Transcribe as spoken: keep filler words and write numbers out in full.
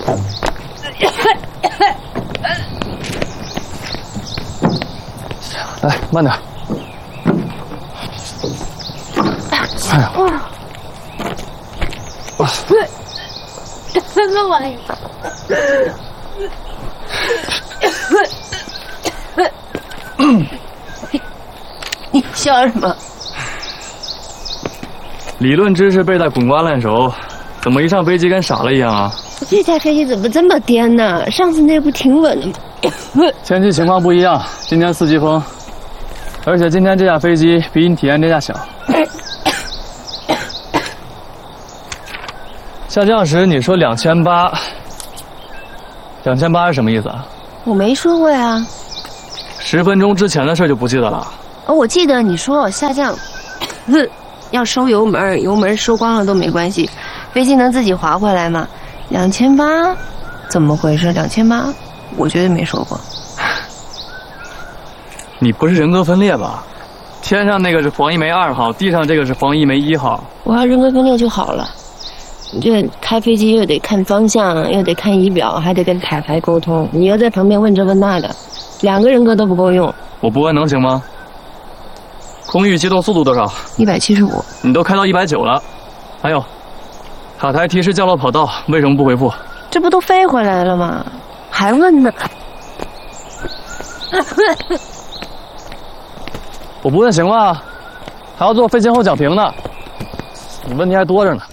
来，慢点。哎呀！哇！ 什么玩意？你笑什么？ 理论知识背得滚瓜烂熟，怎么一上飞机跟傻了一样啊？ 这架飞机怎么这么颠呢？上次那不挺稳的吗？ 天气情况不一样，今天四级风，而且今天这架飞机比你体验这架小。下降时你说两千八，两千八是什么意思啊？ 我没说过呀。 十分钟之前的事就不记得了。 哦，我记得你说下降，哼，要收油门，油门收光了都没关系，飞机能自己滑回来吗？两千八，怎么回事？两千八，我绝对没说过。 你不是人格分裂吧？天上那个是黄一梅二号，地上这个是黄一梅一号。 我要人格分裂就好了。你这开飞机又得看方向，又得看仪表，还得跟塔台沟通，你又在旁边问这问那的，两个人格都不够用。 我不问能行吗？空域机动速度多少？ 一百七十五。 你都开到一百九了。还有，塔台提示降落跑道，为什么不回复？ 这不都飞回来了吗？还问呢？ 我不问行吗？还要做飞前后讲评呢。你问题还多着呢。